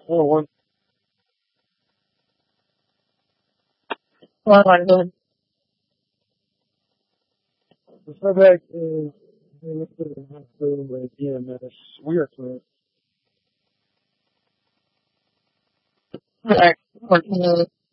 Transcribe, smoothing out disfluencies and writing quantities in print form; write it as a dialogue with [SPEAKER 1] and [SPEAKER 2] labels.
[SPEAKER 1] 4-1.
[SPEAKER 2] Well, I'm going.
[SPEAKER 1] The subject is with EMS. We are clear.
[SPEAKER 2] Alright, 14